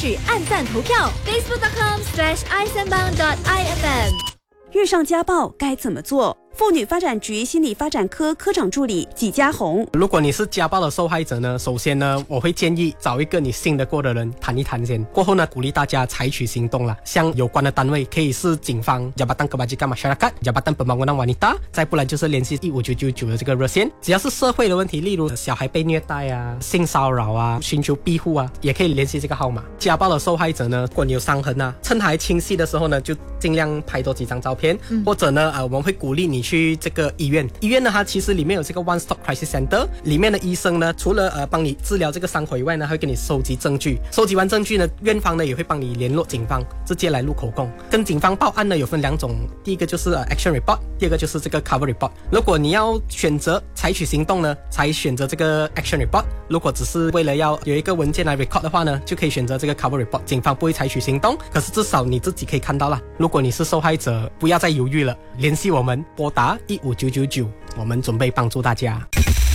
曲按赞投票 facebook.com/isenbang.ifm。 遇上家暴该怎么做？妇女发展局心理发展科科长助理纪家红， 如果你是家暴的受害者呢，首先呢，我会建议找一个你信得过的人谈一谈先。过后呢，鼓励大家采取行动啦。像有关的单位可以是警方、Jabatan Kebajikan Masyarakat、Jabatan Pembangunan Wanita， 再不然就是联系15999的这个热线。只要是社会的问题，例如小孩被虐待啊、性骚扰啊、寻求庇护啊，也可以联系这个号码。家暴的受害者呢，如果你有伤痕啊，趁还清晰的时候呢，就尽量拍多几张照片，或者呢，我们会鼓励你去这个医院。医院呢，它其实里面有这个 One Stop Crisis Center， 里面的医生呢，除了帮你治疗这个伤口以外呢，还会给你收集证据。收集完证据呢，院方呢也会帮你联络警方，直接来录口供。跟警方报案呢有分两种，第一个就是Action Report， 第二个就是这个 Cover Report。如果你要选择采取行动呢，才选择这个 Action Report。如果只是为了要有一个文件来 record 的话呢，就可以选择这个 Cover Report。警方不会采取行动，可是至少你自己可以看到啦。如果你是受害者，不要再犹豫了，联系我们，拨打15999，我们准备帮助大家。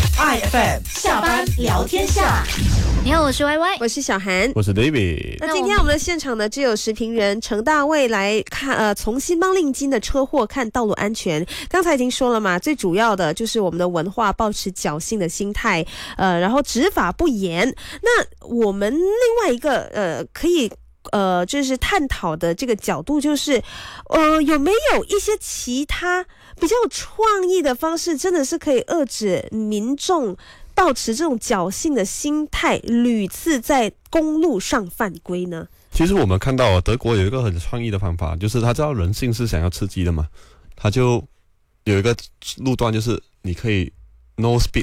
IFM 下班聊天下， 你好，我是 YY， 我是小韩， 我是 David。 那今天我们的现场呢，只有时评人程大卫来看，从新邦令金的车祸看道路安全。刚才已经说了嘛，最主要的就是我们的文化保持侥幸的心态，然后执法不严。那我们另外一个可以就是探讨的这个角度就是，有没有一些其他比较有创意的方式，真的是可以遏制民众抱持这种侥幸的心态，屡次在公路上犯规呢？ 其实我们看到德国有一个很创意的方法，就是他知道人性是想要刺激的嘛，他就有一个路段，就是你可以 no speed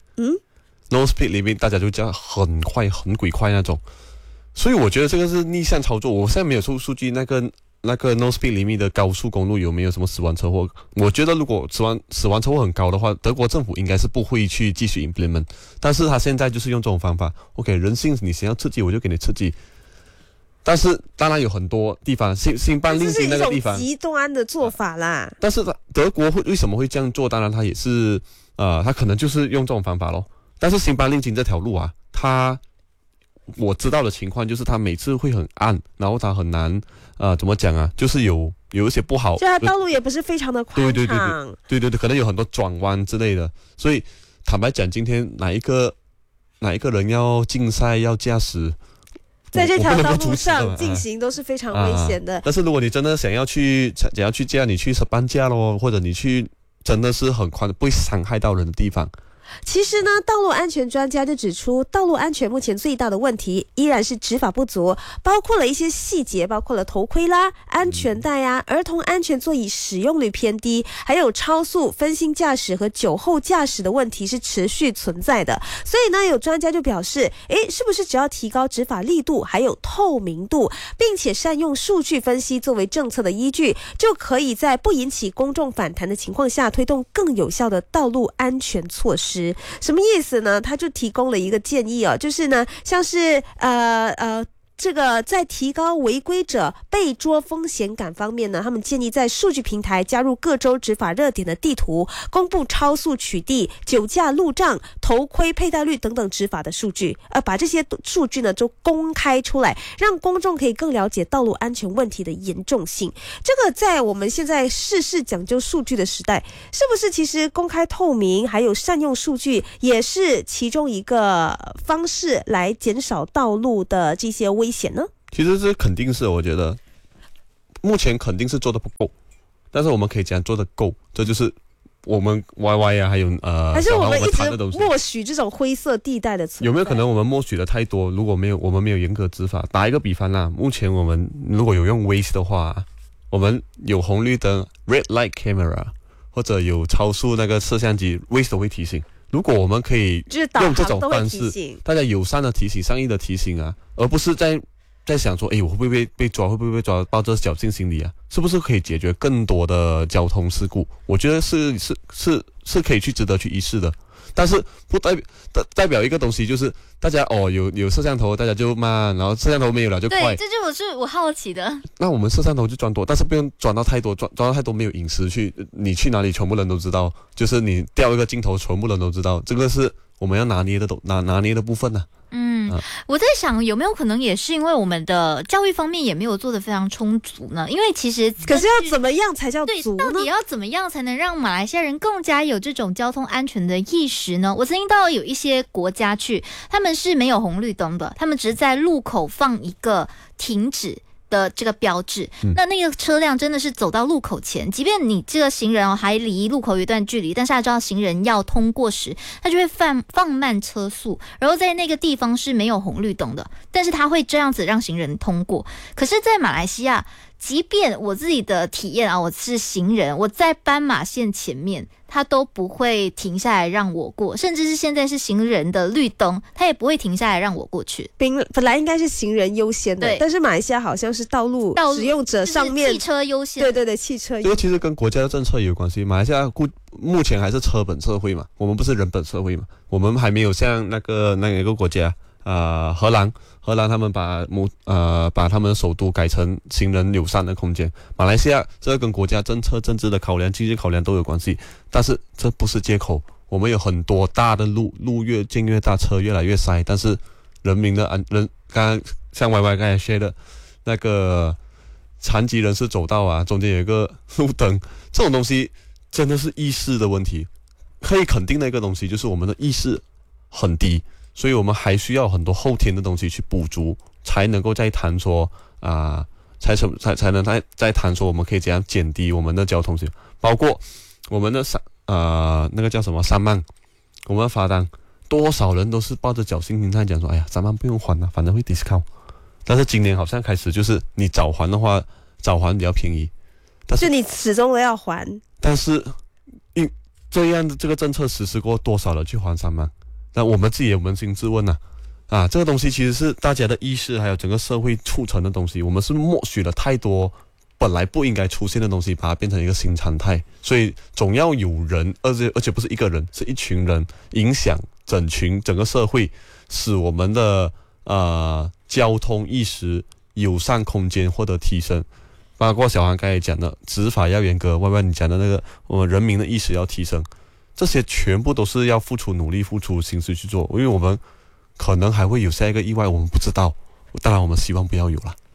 limit，no speed limit， 大家就叫很快、很鬼快那种。所以我觉得这个是逆向操作。我现在没有数据，那个 no speed limit 的高速公路有没有什么死亡车祸？我觉得如果死亡车祸很高的话，德国政府应该是不会去继续 implement。但是他现在就是用这种方法 ，OK， 人性你想要刺激我就给你刺激。但是当然有很多地方，新邦令金那个地方， 这是一种极端的做法啦。 但是德国为什么会这样做？当然他也是他可能就是用这种方法咯。但是新邦令金这条路啊，我知道的情况就是它每次会很暗，然后它很难怎么讲啊，就是有一些不好， 就它道路也不是非常的宽敞， 对，可能有很多转弯之类的。所以坦白讲，今天哪一个人要竞赛要驾驶， 在这条道路上进行都是非常危险的。 但是如果你真的想要去驾，你去班驾咯，或者你去真的是很宽，不会伤害到人的地方。 其实呢，道路安全专家就指出，道路安全目前最大的问题依然是执法不足，包括了一些细节，包括了头盔啦、安全带啊、儿童安全座椅使用率偏低，还有超速、分心驾驶和酒后驾驶的问题是持续存在的。所以呢，有专家就表示，是不是只要提高执法力度，还有透明度，并且善用数据分析作为政策的依据，就可以在不引起公众反弹的情况下，推动更有效的道路安全措施。什么意思呢？他就提供了一个建议就是呢，像是这个在提高违规者被捉风险感方面呢，他们建议在数据平台加入各州执法热点的地图，公布超速取缔、酒驾路障、头盔佩戴率等等执法的数据，把这些数据呢就公开出来，让公众可以更了解道路安全问题的严重性。这个在我们现在事事讲究数据的时代，是不是其实公开透明还有善用数据也是其中一个方式来减少道路的这些危险呢？ 其实这肯定是，我觉得目前肯定是做的不够，但是我们可以讲做的够，这就是我们 YY 啊，还有还是我们一直默许这种灰色地带的存在。 有没有可能我们默许的太多？如果我们没有严格执法，打一个比方啦，目前我们如果有用 Waze 的话，我们有红绿灯 Red Light Camera 或者有超速那个摄像机 ，Waze 都会提醒。如果我们可以用这种方式，大家友善的提醒、善意的提醒啊，而不是在想说，我会不会被抓，会不会被抓，抱着侥幸心理啊，是不是可以解决更多的交通事故？我觉得是可以值得去一试的。但是不代表一个东西，就是大家有摄像头，大家就慢，然后摄像头没有了就快。 对，这就是我好奇的。 那我们摄像头就装多，但是不用装到太多，装到太多没有隐私去，你去哪里全部人都知道，就是你掉一个镜头全部人都知道，这个是我们要拿捏的部分呢。 我在想有没有可能也是因为我们的教育方面也没有做得非常充足呢？因为其实可是要怎么样才叫对， 足呢？ 到底要怎么样才能让马来西亚人更加有这种交通安全的意识呢？我曾经到有一些国家去，他们是没有红绿灯的，他们只是在路口放一个停止的这个标志，那个车辆真的是走到路口前，即便你这个行人还离路口有一段距离，但是他知道行人要通过时，他就会放慢车速，然后在那个地方是没有红绿灯的，但是他会这样子让行人通过。可是在马来西亚，即便我自己的体验啊，我是行人，我在斑马线前面，他都不会停下来让我过，甚至是现在是行人的绿灯，他也不会停下来让我过去。 本来应该是行人优先的， 对， 但是马来西亚好像是道路使用者上面汽车优先。 对对对，汽车优先。 这个其实跟国家的政策也有关系。马来西亚目前还是车本社会嘛，我们不是人本社会嘛，我们还没有像那个国家荷兰他们把他们的首都改成行人友善的空间。马来西亚这个跟国家政策、政治的考量、经济考量都有关系，但是这不是借口。我们有很多大的路越建越大，车越来越塞，但是人民的刚刚像 YY 刚才说的那个残疾人士走道啊，中间有一个路灯，这种东西真的是意识的问题。可以肯定的一个东西就是我们的意识很低。所以我们还需要很多后天的东西去补足，才能够再谈说才能再谈说我们可以怎样减低我们的交通费，包括我们的那个叫什么3万，我们的罚单，多少人都是抱着侥幸心态讲说，哎呀3万不用还了，反正会 discount。但是今年好像开始就是你早还的话，早还比较便宜，但是就你始终都要还。 但是这样的这个政策实施过，多少人去还3万？那我们自己也扪心自问这个东西其实是大家的意识还有整个社会促成的东西，我们是默许了太多本来不应该出现的东西，把它变成一个新常态，所以总要有人，而且不是一个人，是一群人影响整个社会，使我们的交通意识、友善空间获得提升。包括小韩刚才讲的执法要严格，外外你讲的那个我们人民的意识要提升，这些全部都是要付出努力、付出心思去做，因为我们可能还会有下一个意外，我们不知道。当然，我们希望不要有了。